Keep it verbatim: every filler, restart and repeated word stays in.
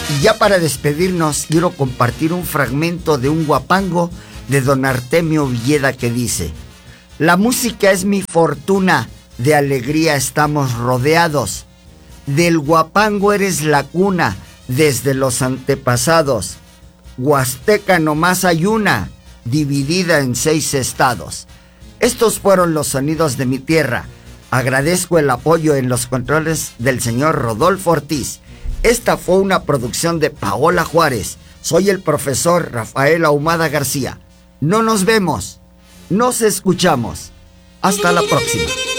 Y ya para despedirnos, quiero compartir un fragmento de un guapango de don Artemio Villeda que dice: la música es mi fortuna, de alegría estamos rodeados. Del guapango eres la cuna, desde los antepasados. Huasteca nomás hay una, dividida en seis estados. Estos fueron los sonidos de mi tierra. Agradezco el apoyo en los controles del señor Rodolfo Ortiz. Esta fue una producción de Paola Juárez. Soy el profesor Rafael Ahumada García. No nos vemos, nos escuchamos. Hasta la próxima.